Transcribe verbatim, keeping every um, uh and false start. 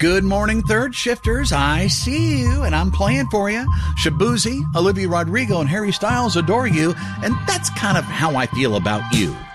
Good morning, third shifters. I see you, and I'm playing for you. Shabuzi, Olivia Rodrigo, and Harry Styles adore you, and that's kind of how I feel about you.